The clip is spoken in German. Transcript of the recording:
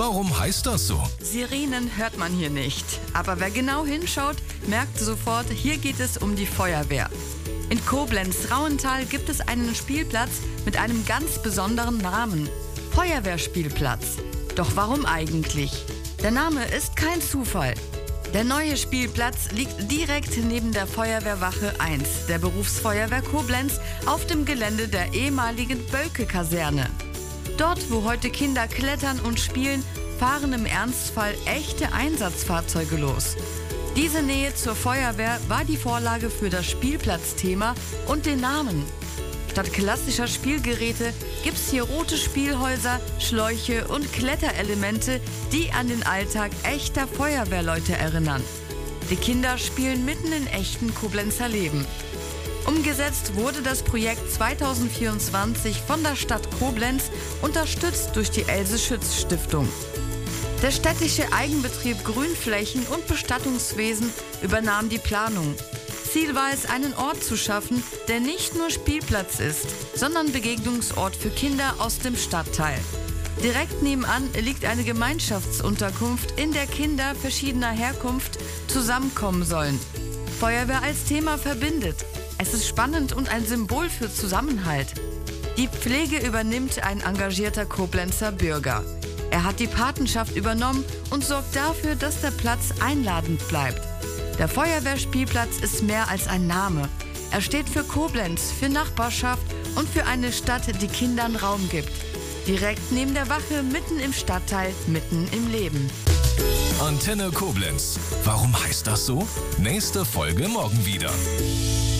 Warum heißt das so? Sirenen hört man hier nicht. Aber wer genau hinschaut, merkt sofort, hier geht es um die Feuerwehr. In Koblenz-Rauental gibt es einen Spielplatz mit einem ganz besonderen Namen. Feuerwehrspielplatz. Doch warum eigentlich? Der Name ist kein Zufall. Der neue Spielplatz liegt direkt neben der Feuerwehrwache 1 der Berufsfeuerwehr Koblenz auf dem Gelände der ehemaligen Bölke-Kaserne. Dort, wo heute Kinder klettern und spielen, fahren im Ernstfall echte Einsatzfahrzeuge los. Diese Nähe zur Feuerwehr war die Vorlage für das Spielplatzthema und den Namen. Statt klassischer Spielgeräte gibt es hier rote Spielhäuser, Schläuche und Kletterelemente, die an den Alltag echter Feuerwehrleute erinnern. Die Kinder spielen mitten in echten Koblenzer Leben. Umgesetzt wurde das Projekt 2024 von der Stadt Koblenz, unterstützt durch die Else-Schütz-Stiftung. Der städtische Eigenbetrieb Grünflächen und Bestattungswesen übernahm die Planung. Ziel war es, einen Ort zu schaffen, der nicht nur Spielplatz ist, sondern Begegnungsort für Kinder aus dem Stadtteil. Direkt nebenan liegt eine Gemeinschaftsunterkunft, in der Kinder verschiedener Herkunft zusammenkommen sollen. Feuerwehr als Thema verbindet. Es ist spannend und ein Symbol für Zusammenhalt. Die Pflege übernimmt ein engagierter Koblenzer Bürger. Er hat die Patenschaft übernommen und sorgt dafür, dass der Platz einladend bleibt. Der Feuerwehrspielplatz ist mehr als ein Name. Er steht für Koblenz, für Nachbarschaft und für eine Stadt, die Kindern Raum gibt. Direkt neben der Wache, mitten im Stadtteil, mitten im Leben. Antenne Koblenz. Warum heißt das so? Nächste Folge morgen wieder.